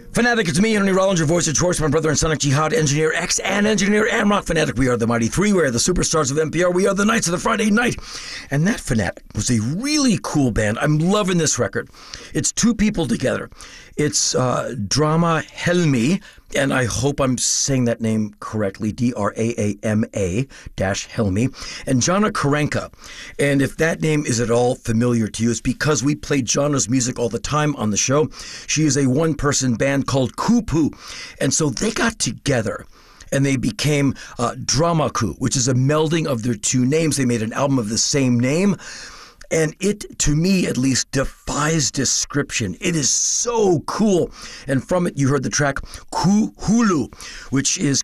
Fanatic, it's me, Henry Rollins, your voice of choice, my brother and Sonic Jihad, Engineer X, and Engineer Amrock. Fanatic, we are the Mighty Three, we are the superstars of NPR, we are the Knights of the Friday Night. And that Fanatic was a really cool band. I'm loving this record. It's two people together. It's Drama Helmi, and I hope I'm saying that name correctly, Drama-Helmi, and Jana Karenka. And if that name is at all familiar to you, it's because we played Jana's music all the time on the show. She is a one-person band called Kupu, and so they got together and they became Dramaku, which is a melding of their two names. They made an album of the same name. And it, to me at least, defies description. It is so cool. And from it, you heard the track Kuhulu, which is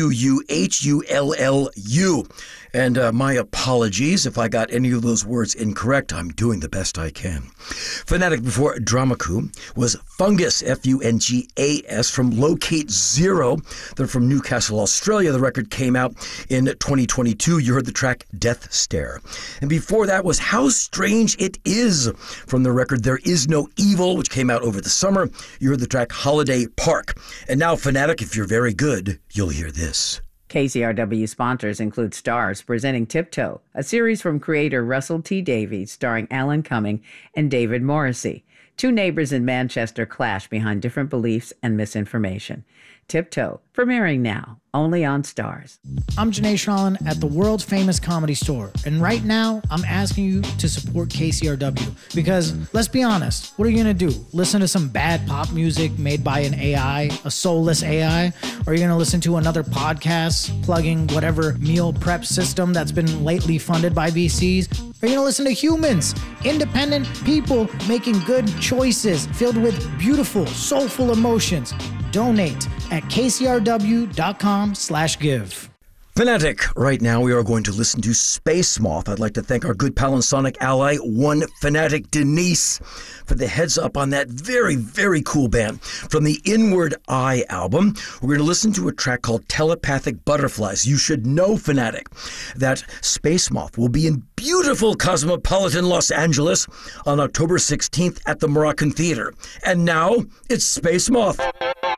Kuuhullu. And my apologies if I got any of those words incorrect. I'm doing the best I can. Fanatic before Dramaku was Fungus, Fungas, from Locate Zero. They're from Newcastle, Australia. The record came out in 2022. You heard the track Death Stare. And before that was How Strange It Is from the record There Is No Evil, which came out over the summer. You heard the track Holiday Park. And now, Fanatic, if you're very good, you'll hear this. KCRW sponsors include Stars presenting Tiptoe, a series from creator Russell T. Davies starring Alan Cumming and David Morrissey. Two neighbors in Manchester clash behind different beliefs and misinformation. Tiptoe, premiering now, only on Stars. I'm Janae Shrallin at the world's famous Comedy Store, and right now I'm asking you to support KCRW because, let's be honest, what are you gonna do? Listen to some bad pop music made by an AI, a soulless AI? Or are you gonna listen to another podcast plugging whatever meal prep system that's been lately funded by VCs? Are you gonna listen to humans, independent people making good choices filled with beautiful, soulful emotions? Donate at kcrw.com/give. Fanatic, right now we are going to listen to Space Moth. I'd like to thank our good pal and Sonic ally, One Fanatic Denise, for the heads up on that very, very cool band. From the Inward Eye album, we're going to listen to a track called Telepathic Butterflies. You should know, Fanatic, that Space Moth will be in beautiful cosmopolitan Los Angeles on October 16th at the Moroccan Theater. And now, it's Space Moth.